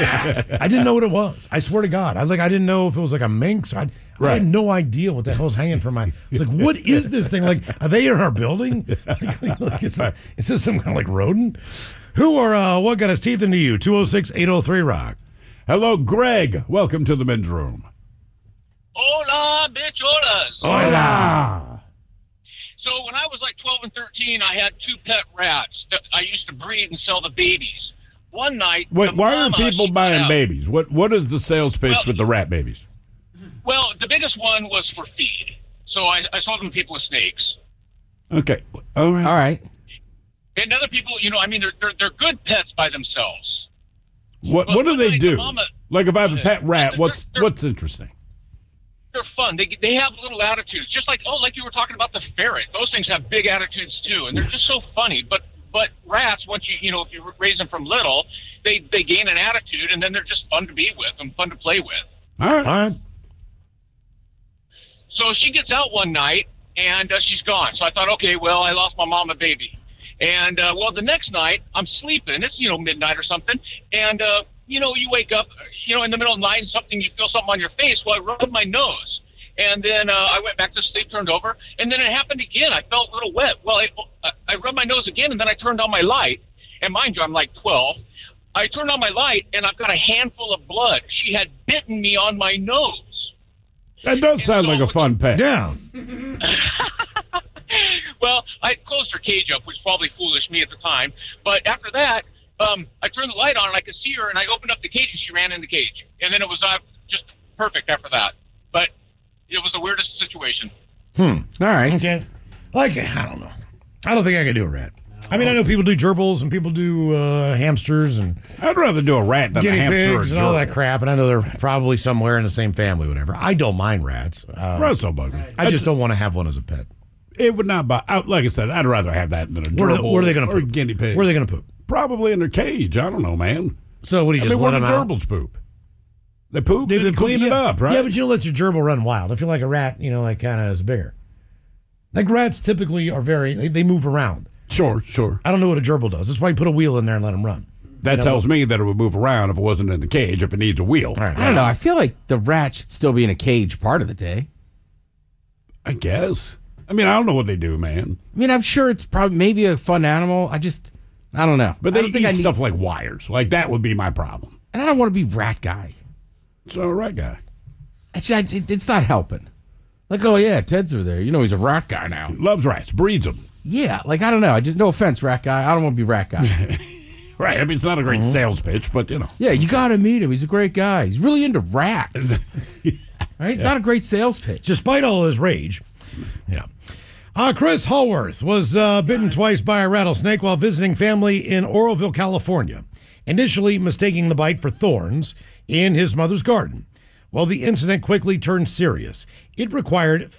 I didn't know what it was. I swear to God. I didn't know if it was like a minx. I had no idea what the hell was hanging from my. It's like, what is this thing? Like, are they in our building? Is this some kind of like rodent? Who or what got his teeth into you? 206-803-ROCK. Hello, Greg. Welcome to the men's room. Hola, bicholas. Hola. So when I was like 12 and 13, I had 2 pet rats that I used to breed and sell the babies. One night... Wait, why are people buying babies? What is the sales pitch with the rat babies? Well, the biggest one was for feed. So I sold them to people with snakes. Okay. All right. And other people, they're good pets by themselves. What do they do? Like if I have a pet rat, what's interesting? They're fun. They have little attitudes, just like you were talking about the ferret. Those things have big attitudes too, and they're just so funny. But rats, once if you raise them from little, they gain an attitude, and then they're just fun to be with and fun to play with. All right. So she gets out one night, and she's gone. So I thought, okay, well, I lost my mom and baby. And, the next night, I'm sleeping. It's, midnight or something. And, you wake up, in the middle of the night, you feel something on your face. Well, I rubbed my nose. And then I went back to sleep, turned over. And then it happened again. I felt a little wet. Well, I rubbed my nose again, and then I turned on my light. And mind you, I'm like 12. I turned on my light, and I've got a handful of blood. She had bitten me on my nose. That does sound like a fun pet. Yeah. Well, I closed her cage up, which was probably foolish me at the time. But after that, I turned the light on, and I could see her, and I opened up the cage, and she ran in the cage. And then it was just perfect after that. But it was the weirdest situation. All right. Okay. I don't know. I don't think I could do a rat. I mean, I know people do gerbils and people do hamsters, and I'd rather do a rat than a hamster or a and all that crap. And I know they're probably somewhere in the same family, whatever. I don't mind rats. Rats don't bug me. I just don't want to have one as a pet. It would not buy. Like I said, I'd rather have that than a gerbil. Where are they going to poop? Or a guinea pig. Where are they going to poop? Probably in their cage. I don't know, man. So what do you just let them out? Where do gerbils poop? They poop. They clean it up, right? Yeah, but you don't let your gerbil run wild. I feel like a rat, kind of is bigger. Like rats typically are they move around. Sure. I don't know what a gerbil does. That's why you put a wheel in there and let them run. That tells me that it would move around if it wasn't in the cage, if it needs a wheel. Right, I don't know. I feel like the rat should still be in a cage part of the day. I guess. I mean, I don't know what they do, man. I mean, I'm sure it's probably maybe a fun animal. I don't know. But they eat stuff like wires. Like, that would be my problem. And I don't want to be rat guy. So, rat guy. It's not helping. Like, oh, yeah, Ted's over there. He's a rat guy now. Loves rats. Breeds them. Yeah, I don't know. No offense, rat guy. I don't want to be rat guy. Right. I mean, it's not a great sales pitch, but, Yeah, you got to meet him. He's a great guy. He's really into rats. Right? Yeah. Not a great sales pitch. Despite all his rage. Yeah. Chris Haworth was bitten twice by a rattlesnake while visiting family in Oroville, California, initially mistaking the bite for thorns in his mother's garden. Well, the incident quickly turned serious. It required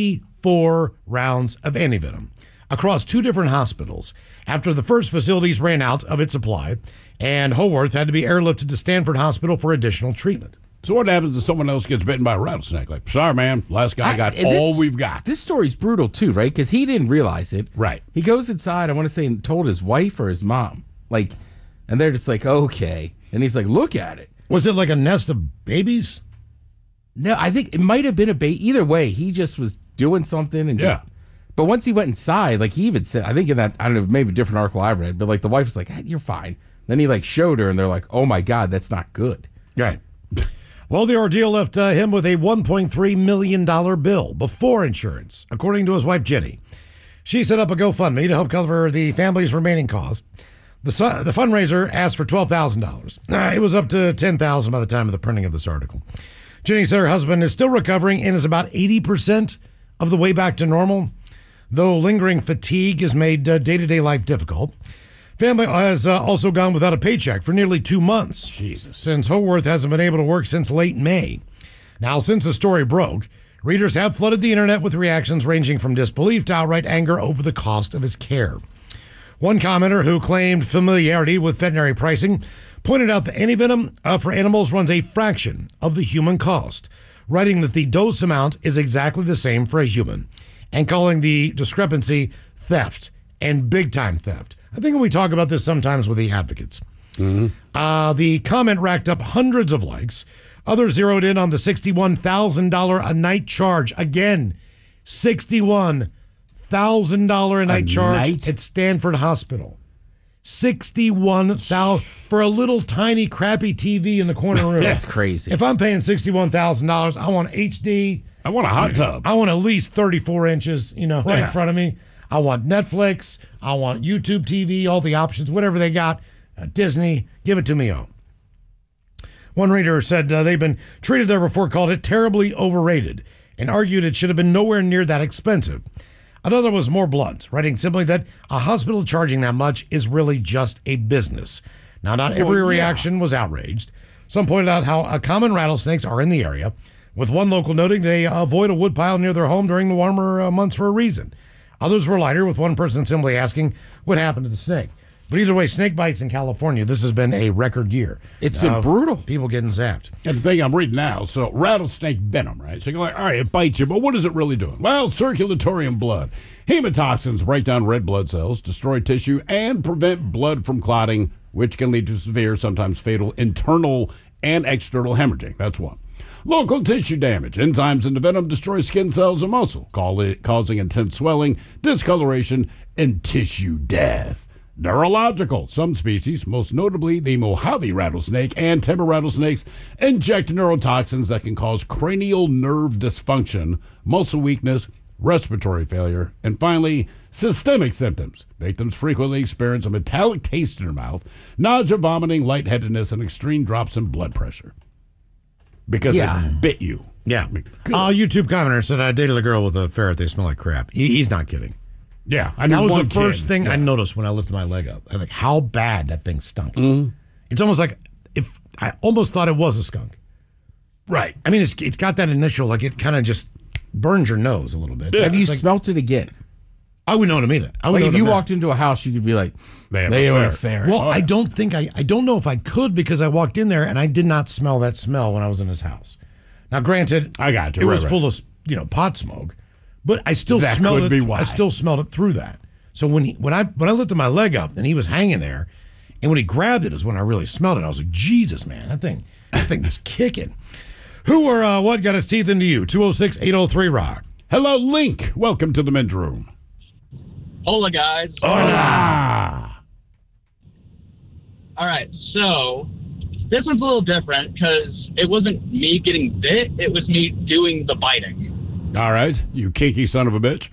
54 rounds of antivenom across 2 different hospitals after the first facilities ran out of its supply, and Haworth had to be airlifted to Stanford Hospital for additional treatment. So what happens if someone else gets bitten by a rattlesnake? Like, sorry, man, last guy got all we've got. This story's brutal, too, right? Because he didn't realize it. Right. He goes inside, I want to say, and told his wife or his mom. And they're just like, okay. And he's like, look at it. Was it like a nest of babies? No, I think it might have been a baby. Either way, he just was doing something. And but once he went inside, he even said, I think in that, I don't know, maybe a different article I read, but the wife was like, hey, you're fine. Then he showed her, and they're like, oh, my God, that's not good. Right. Well, the ordeal left him with a $1.3 million bill before insurance, according to his wife, Jenny. She set up a GoFundMe to help cover the family's remaining costs. The fundraiser asked for $12,000. It was up to $10,000 by the time of the printing of this article. Jenny said her husband is still recovering and is about 80% of the way back to normal, though lingering fatigue has made day-to-day life difficult. Family has also gone without a paycheck for nearly 2 months. Jesus. Since Haworth hasn't been able to work since late May. Now, since the story broke, readers have flooded the internet with reactions ranging from disbelief to outright anger over the cost of his care. One commenter who claimed familiarity with veterinary pricing pointed out that antivenom for animals runs a fraction of the human cost, writing that the dose amount is exactly the same for a human, and calling the discrepancy theft and big-time theft. I think we talk about this sometimes with the advocates. The comment racked up hundreds of likes. Others zeroed in on the $61,000 a night charge. Again, $61,000 a night charge at Stanford Hospital. $61,000 for a little tiny crappy TV in the corner room. That's crazy. If I'm paying $61,000, I want HD. I want a hot tub. I want at least 34 inches, right in front of me. I want Netflix. I want YouTube TV, all the options, whatever they got. Disney, give it to me all. One reader said they've been treated there before, called it terribly overrated, and argued it should have been nowhere near that expensive. Another was more blunt, writing simply that a hospital charging that much is really just a business. Now, not every reaction was outraged. Some pointed out how common rattlesnakes are in the area, with one local noting they avoid a woodpile near their home during the warmer months for a reason. Others were lighter, with one person simply asking what happened to the snake. But either way, snake bites in California, this has been a record year. It's been brutal. People getting zapped. And the thing I'm reading now, so rattlesnake venom, right? So you're like, all right, it bites you, but what is it really doing? Well, circulatory and blood. Hemotoxins break down red blood cells, destroy tissue, and prevent blood from clotting, which can lead to severe, sometimes fatal, internal and external hemorrhaging. That's one. Local tissue damage. Enzymes in the venom destroy skin cells and muscle, causing intense swelling, discoloration, and tissue death. Neurological. Some species, most notably the Mojave rattlesnake and timber rattlesnakes, inject neurotoxins that can cause cranial nerve dysfunction, muscle weakness, respiratory failure, and finally, systemic symptoms. Victims frequently experience a metallic taste in their mouth, nausea, vomiting, lightheadedness, and extreme drops in blood pressure. Because it bit you. Yeah. YouTube commenter said, I dated a girl with a ferret. They smell like crap. He's not kidding. Yeah. That was the first thing I noticed when I lifted my leg up. I was like, how bad that thing stunk. Mm-hmm. It's almost like if I almost thought it was a skunk. Right. I mean, it's got that initial, like it kind of just burns your nose a little bit. Yeah. Have you smelt it again? I would know what I mean. If you walked into a house, you could be like, they are a ferret. Well, I don't know if I could because I walked in there and I did not smell that smell when I was in his house. Now, granted, I got you. It was full of pot smoke, but I still smelled it. I still smelled it through that. So when I lifted my leg up and he was hanging there, and when he grabbed it is when I really smelled it. I was like, Jesus, man, that thing is kicking. Who or what got its teeth into you? 206-803-ROCK. Hello, Link. Welcome to the men's room. Hola, guys. Hola. All right, so this one's a little different because it wasn't me getting bit. It was me doing the biting. All right, you kinky son of a bitch.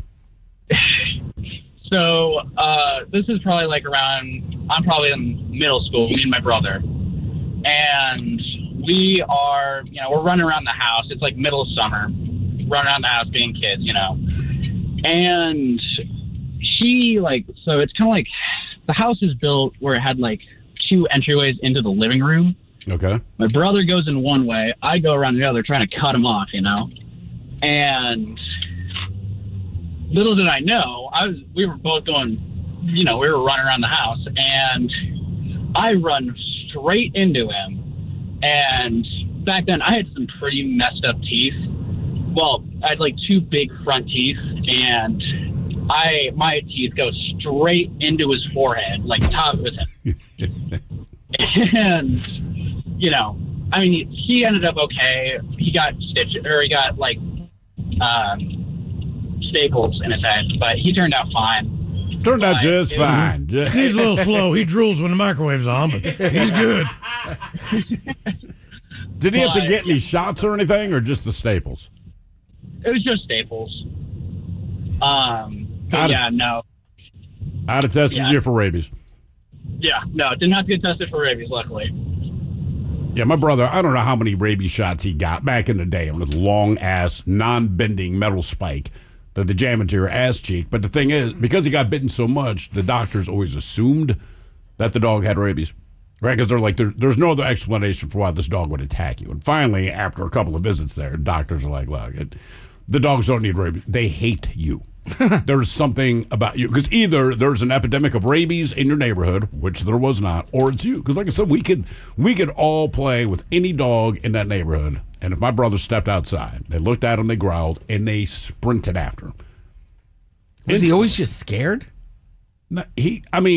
So this is probably I'm probably in middle school, me and my brother. And we are, we're running around the house. It's like middle of summer, running around the house being kids, And she, so it's kind of like the house is built where it had, two entryways into the living room. Okay. My brother goes in one way. I go around the other trying to cut him off, And little did I know, we were both going, we were running around the house. And I run straight into him. And back then, I had some pretty messed up teeth. Well, I had two big front teeth, and my teeth go straight into his forehead, top of his head. And, he ended up okay. He got staples in his head, but he turned out fine. Turned out just fine. He's a little slow. He drools when the microwave's on, but he's good. Did he have to get any shots or anything, or just the staples? It was just staples. No. I'd have tested you for rabies. Yeah, no, didn't have to get tested for rabies, luckily. Yeah, my brother, I don't know how many rabies shots he got back in the day on this long-ass, non-bending metal spike that they jam into your ass cheek. But the thing is, because he got bitten so much, the doctors always assumed that the dog had rabies. Right? Because they're like, there's no other explanation for why this dog would attack you. And finally, after a couple of visits there, doctors are like, look, the dogs don't need rabies. They hate you. There's something about you. Because either there's an epidemic of rabies in your neighborhood, which there was not, or it's you. Because like I said, we could all play with any dog in that neighborhood. And if my brother stepped outside, they looked at him, they growled, and they sprinted after him. Was he always just scared? No,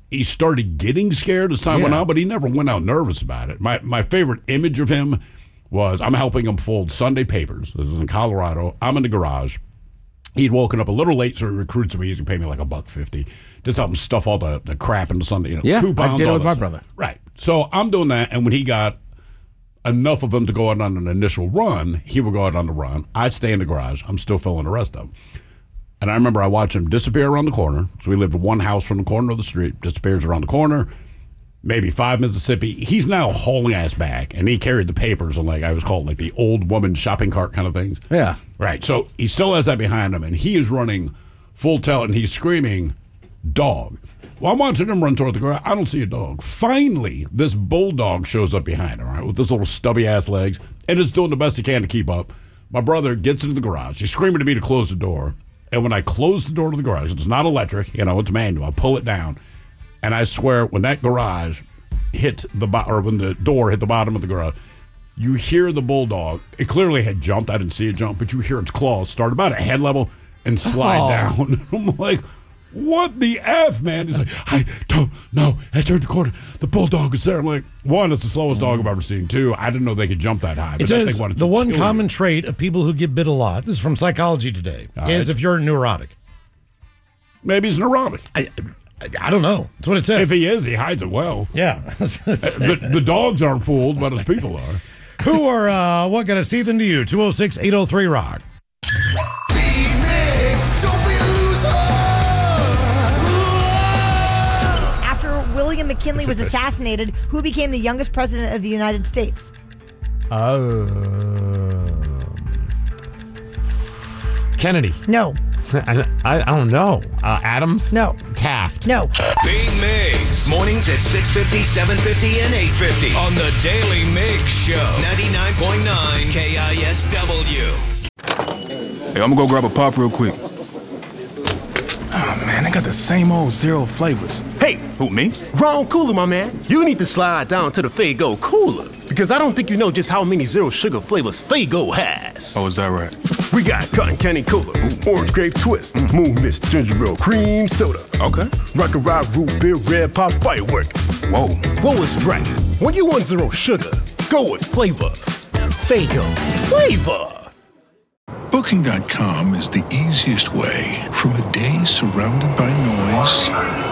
he started getting scared as time went on, but he never went out nervous about it. My favorite image of him was I'm helping him fold Sunday papers. This is in Colorado. I'm in the garage. He'd woken up a little late, so he recruits me. He's going to pay me like $1.50. Just help him stuff all the crap into Sunday. Coupons, I did it with my brother. Right. So I'm doing that, and when he got enough of them to go out on an initial run, he would go out on the run. I'd stay in the garage. I'm still filling the rest of them. And I remember I watched him disappear around the corner. So we lived one house from the corner of the street, disappears around the corner, maybe 5 Mississippi. He's now hauling ass back, and he carried the papers on, like, I was called, like, the old woman shopping cart kind of things. Yeah. Right. So he still has that behind him, and he is running full tilt, and he's screaming, dog. Well, I'm watching him run toward the garage. I don't see a dog. Finally, this bulldog shows up behind him, right, with his little stubby-ass legs, and is doing the best he can to keep up. My brother gets into the garage. He's screaming to me to close the door. And when I close the door to the garage, it's not electric, it's manual. I pull it down, and I swear, when that garage hit when the door hit the bottom of the garage, you hear the bulldog. It clearly had jumped. I didn't see it jump, but you hear its claws start about at head level and slide down. I'm like, what the F, man? He's like, I don't know. I turned the corner. The bulldog is there. I'm like, one, it's the slowest dog I've ever seen. Two, I didn't know they could jump that high. It says the one common trait of people who get bit a lot, this is from Psychology Today, is if you're neurotic. Maybe he's neurotic. I don't know. That's what it says. If he is, he hides it well. Yeah. the dogs aren't fooled, but his people are. Who or what got a teeth into you? 206-803-ROCK. William McKinley was assassinated, who became the youngest president of the United States? Kennedy. No. I don't know. Adams? No. Taft? No. Big Migs. Mornings at 6:50, 7:50, and 8:50 on the Daily Migs Show. 99.9 KISW. Hey, I'm gonna go grab a pop real quick. Oh, man, they got the same old zero flavors. Hey! Who, me? Wrong cooler, my man. You need to slide down to the Faygo cooler, because I don't think you know just how many zero sugar flavors Faygo has. Oh, is that right? We got Cotton Candy Cola, Orange Grape Twist, Moon Mist Ginger Ale Cream Soda. Okay. Rock and Rock Root Beer Red Pop Firework. Whoa. Whoa is right. When you want zero sugar, go with flavor. Faygo. Flavor. Booking.com is the easiest way from a day surrounded by noise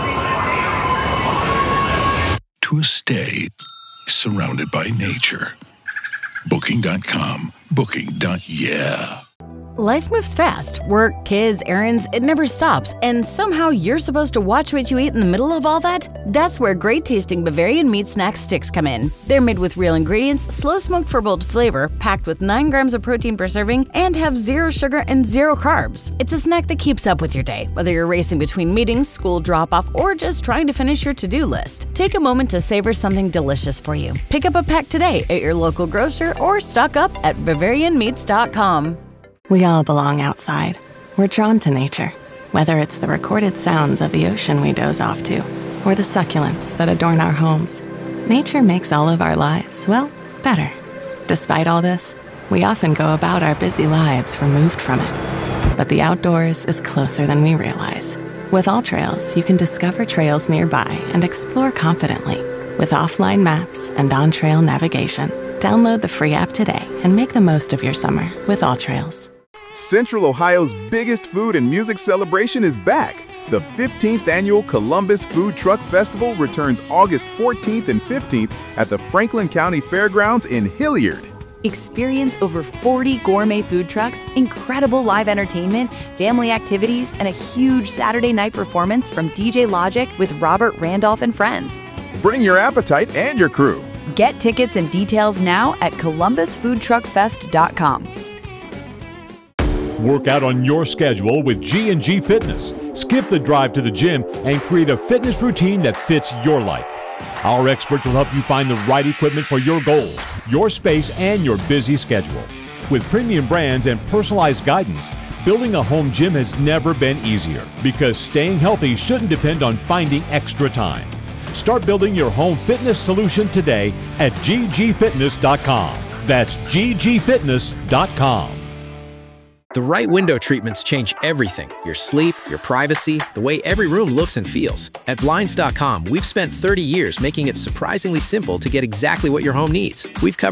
to a stay surrounded by nature. Booking.com. Booking.yeah. Life moves fast. Work, kids, errands, it never stops. And somehow you're supposed to watch what you eat in the middle of all that? That's where great tasting Bavarian meat snack sticks come in. They're made with real ingredients, slow smoked for bold flavor, packed with 9 grams of protein per serving, and have 0 sugar and 0 carbs. It's a snack that keeps up with your day, whether you're racing between meetings, school drop-off, or just trying to finish your to-do list. Take a moment to savor something delicious for you. Pick up a pack today at your local grocer or stock up at BavarianMeats.com. We all belong outside. We're drawn to nature, whether it's the recorded sounds of the ocean we doze off to, or the succulents that adorn our homes. Nature makes all of our lives, well, better. Despite all this, we often go about our busy lives removed from it. But the outdoors is closer than we realize. With AllTrails, you can discover trails nearby and explore confidently. With offline maps and on-trail navigation, download the free app today and make the most of your summer with AllTrails. Central Ohio's biggest food and music celebration is back. The 15th annual Columbus Food Truck Festival returns August 14th and 15th at the Franklin County Fairgrounds in Hilliard. Experience over 40 gourmet food trucks, incredible live entertainment, family activities, and a huge Saturday night performance from DJ Logic with Robert Randolph and friends. Bring your appetite and your crew. Get tickets and details now at columbusfoodtruckfest.com. Work out on your schedule with G&G Fitness. Skip the drive to the gym and create a fitness routine that fits your life. Our experts will help you find the right equipment for your goals, your space, and your busy schedule. With premium brands and personalized guidance, building a home gym has never been easier because staying healthy shouldn't depend on finding extra time. Start building your home fitness solution today at ggfitness.com. That's ggfitness.com. The right window treatments change everything: your sleep, your privacy, the way every room looks and feels. At Blinds.com, we've spent 30 years making it surprisingly simple to get exactly what your home needs. We've covered